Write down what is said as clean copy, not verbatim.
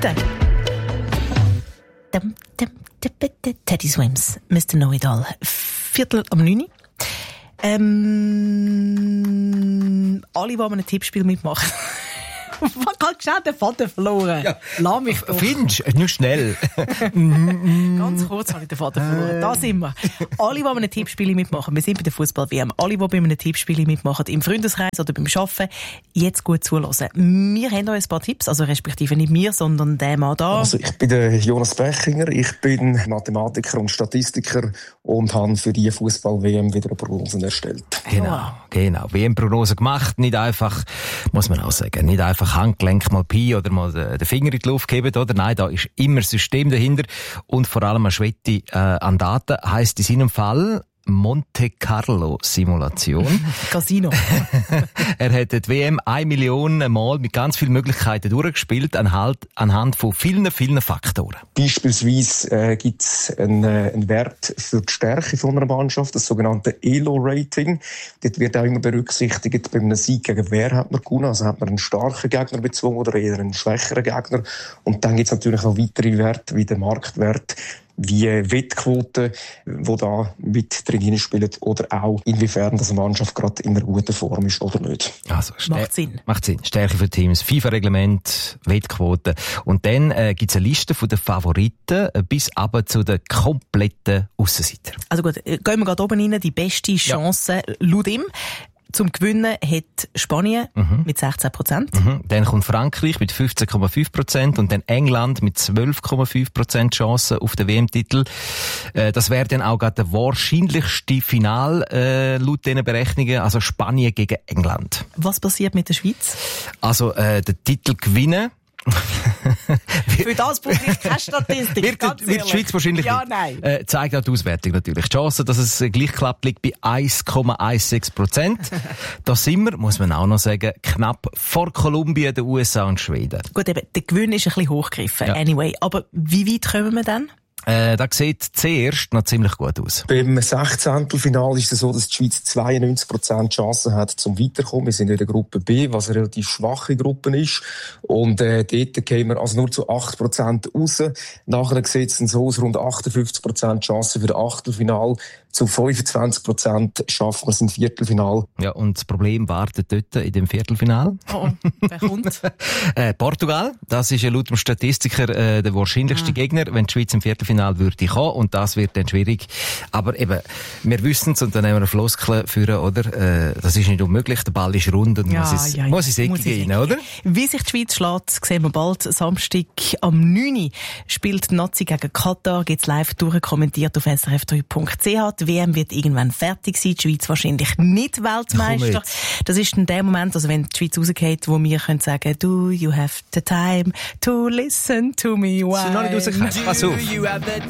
5. Teddy Swims, Mr. Know-it-all. 8:45. Alle, die an einem Tippspiel mitmachen. Ich habe gerade den Faden verloren. Ja. Lass mich doch. Findest du? Nur schnell. Ganz kurz habe ich den Faden verloren. Da sind wir. Alle, die an einem Tippspiel mitmachen, wir sind bei der Fußball-WM, alle, die bei einem Tippspiel mitmachen, im Freundeskreis oder beim Arbeiten, jetzt gut zuhören. Wir haben euch ein paar Tipps, also respektive nicht wir, sondern der Mann da. Also ich bin der Jonas Bechinger, ich bin Mathematiker und Statistiker und habe für die Fußball-WM wieder eine Prognose erstellt. Genau. WM-Prognose gemacht, nicht einfach, muss man auch sagen, nicht einfach Handgelenk mal Pi oder mal den Finger in die Luft geben, oder? Nein, da ist immer ein System dahinter und vor allem eine Schwette an Daten. Heisst in seinem Fall Monte Carlo Simulation. Casino. Er hat die WM 1 Million Mal mit ganz vielen Möglichkeiten durchgespielt, anhand von vielen Faktoren. Beispielsweise gibt es einen Wert für die Stärke von einer Mannschaft, das sogenannte ELO-Rating. Dort wird auch immer berücksichtigt, bei einem Sieg gegen wer hat man gewonnen. Also hat man einen starken Gegner bezwungen oder eher einen schwächeren Gegner. Und dann gibt es natürlich noch weitere Werte, wie der Marktwert, wie Wettquoten, die da mit drin spielen, oder auch inwiefern eine Mannschaft gerade in einer guten Form ist oder nicht. Also, Macht Sinn. Stärke für Teams, FIFA-Reglement, Wettquoten. Und dann gibt es eine Liste von den Favoriten bis aber zu den kompletten Aussenseiter. Also gut, gehen wir gerade oben rein. Die beste Chance laut ihm zum Gewinnen hat Spanien mit 16%. Dann kommt Frankreich mit 15,5% und dann England mit 12,5% Chancen auf den WM-Titel. Das wäre dann auch gerade der wahrscheinlichste Final laut diesen Berechnungen, also Spanien gegen England. Was passiert mit der Schweiz? Also den Titel gewinnen. Für das brauche ich keine Statistik. Wird die Schweiz wahrscheinlich ja, nein. Zeigt auch die Auswertung natürlich. Die Chance, dass es gleich klappt, liegt bei 1,16%. Da sind wir, muss man auch noch sagen, knapp vor Kolumbien, den USA und Schweden. Gut, eben, der Gewinn ist ein bisschen hochgegriffen. Ja. Anyway, aber wie weit kommen wir dann? Das sieht zuerst noch ziemlich gut aus. Beim 16-Finale ist es so, dass die Schweiz 92% Chancen hat zum Weiterkommen. Wir sind in der Gruppe B, was eine relativ schwache Gruppe ist. Und dort gehen wir also nur zu 8% raus. Nachher sieht es dann so aus, rund 58% Chancen für das Achtelfinale. Zu 25% schaffen wir es im Viertelfinale. Ja, und das Problem wartet dort in dem Viertelfinale. Oh, wer kommt? Portugal, das ist ja laut dem Statistiker der wahrscheinlichste Gegner, wenn die Schweiz im Viertelfinale würde kommen. Und das wird dann schwierig. Aber eben, wir wissen es und dann nehmen wir eine Floskel führen, oder? Das ist nicht unmöglich, der Ball ist rund und muss ins Eck gehen, oder? Wie sich die Schweiz schlägt, sehen wir bald. Samstag am 9. spielt die Nazi gegen Katar. Geht's live durchkommentiert auf srf3.ch. Die WM wird irgendwann fertig sein. Die Schweiz wahrscheinlich nicht Weltmeister. Das ist dann der Moment, also wenn die Schweiz rausgeht, wo wir können sagen, do you have the time to listen to me whine? Sie noch nicht rausgekommen. Pass auf. You have the